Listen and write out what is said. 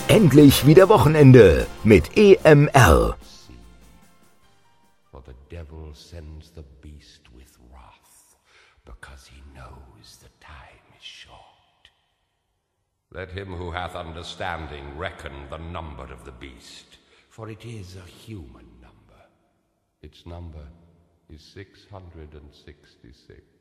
Endlich wieder Wochenende mit EMR. For the devil sends the beast with wrath, because he knows the time is short. Let him who hath understanding reckon the number of the beast, for it is a human number. Its number is 666.